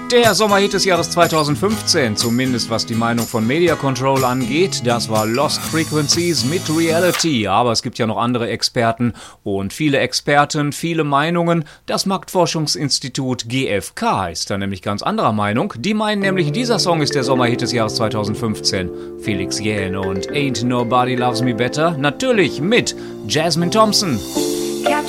Der Sommerhit des Jahres 2015, zumindest was die Meinung von Media Control angeht, das war Lost Frequencies mit Reality. Aber es gibt ja noch andere Experten und viele Experten, viele Meinungen. Das Marktforschungsinstitut GfK ist da nämlich ganz anderer Meinung. Die meinen nämlich, dieser Song ist der Sommerhit des Jahres 2015. Felix Jähn und Ain't Nobody Loves Me Better, natürlich mit Jasmine Thompson.